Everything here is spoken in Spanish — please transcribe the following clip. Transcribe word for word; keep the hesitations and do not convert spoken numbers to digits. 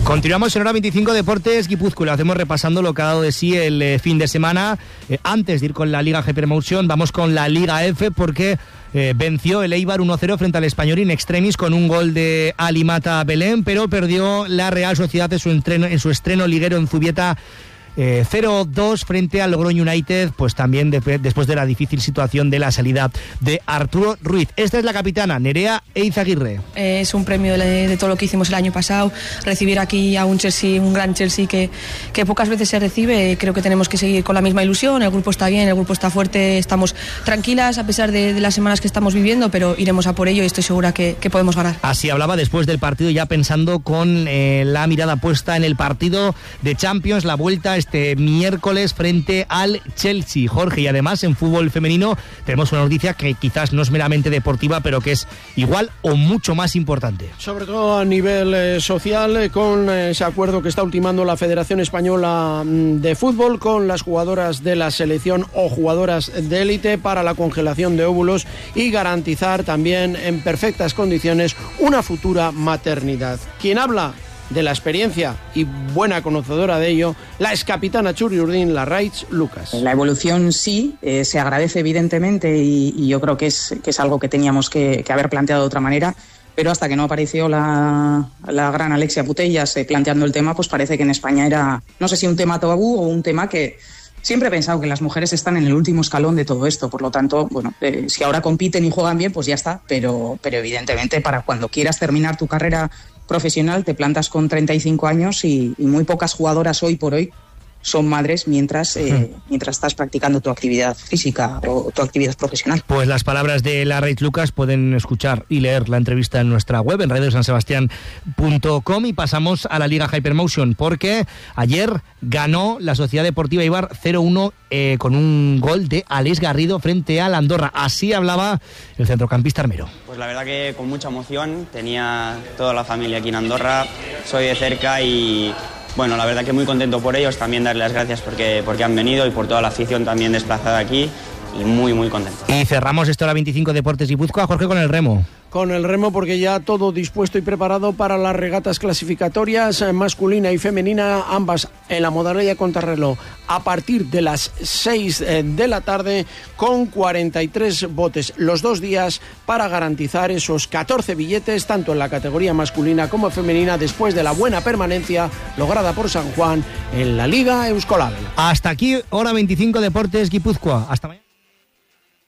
Continuamos en Hora veinticinco Deportes Guipúzcoa. Lo hacemos repasando lo que ha dado de sí el eh, fin de semana. Eh, antes de ir con la Liga Hypermotion, vamos con la Liga F porque eh, venció el Eibar uno cero frente al Español in extremis con un gol de Alimata Belén, pero perdió la Real Sociedad en su estreno, en su estreno liguero en Zubieta Eh, cero dos frente al Logroño United, pues también de, después de la difícil situación de la salida de Arturo Ruiz. Esta es la capitana, Nerea Eizaguirre. Eh, es un premio de, de todo lo que hicimos el año pasado, recibir aquí a un Chelsea, un gran Chelsea que, que pocas veces se recibe. Creo que tenemos que seguir con la misma ilusión. El grupo está bien, el grupo está fuerte, estamos tranquilas a pesar de, de las semanas que estamos viviendo, pero iremos a por ello y estoy segura que, que podemos ganar. Así hablaba después del partido, ya pensando con eh, la mirada puesta en el partido de Champions, la vuelta este miércoles frente al Chelsea, Jorge. Y además en fútbol femenino tenemos una noticia que quizás no es meramente deportiva, pero que es igual o mucho más importante. Sobre todo a nivel eh, social, eh, con eh, ese acuerdo que está ultimando la Federación Española de Fútbol con las jugadoras de la selección o jugadoras de élite para la congelación de óvulos y garantizar también en perfectas condiciones una futura maternidad. ¿Quién habla de la experiencia y buena conocedora de ello, la excapitana Txuri-Urdin Larraitz Lucas? La evolución sí, eh, se agradece evidentemente y, y yo creo que es, que es algo que teníamos que, que haber planteado de otra manera, pero hasta que no apareció la, la gran Alexia Putellas eh, planteando el tema, pues parece que en España era, no sé si un tema tabú o un tema que siempre he pensado que las mujeres están en el último escalón de todo esto, por lo tanto, bueno, eh, si ahora compiten y juegan bien, pues ya está, pero, pero evidentemente para cuando quieras terminar tu carrera profesional te plantas con treinta y cinco años y, y muy pocas jugadoras hoy por hoy son madres mientras eh, mientras estás practicando tu actividad física o tu actividad profesional. Pues las palabras de Larraitz Lucas pueden escuchar y leer la entrevista en nuestra web en radio san sebastián punto com. Y pasamos a la Liga Hypermotion porque ayer ganó la Sociedad Deportiva Eibar cero uno eh, con un gol de Aleix Garrido frente al Andorra. Así hablaba el centrocampista armero. Pues la verdad que con mucha emoción, tenía toda la familia aquí en Andorra, soy de cerca y bueno, la verdad que muy contento por ellos, también darles las gracias porque, porque han venido y por toda la afición también desplazada aquí y muy muy contento. Y cerramos esto a la veinticinco Deportes Guipúzcoa, Jorge, con el remo. Con el remo porque ya todo dispuesto y preparado para las regatas clasificatorias masculina y femenina, ambas en la modalidad contrarreloj a partir de las seis de la tarde con cuarenta y tres botes los dos días para garantizar esos catorce billetes tanto en la categoría masculina como femenina después de la buena permanencia lograda por San Juan en la Liga Euskolabel. Hasta aquí, Hora veinticinco Deportes Guipúzcoa. Hasta mañana.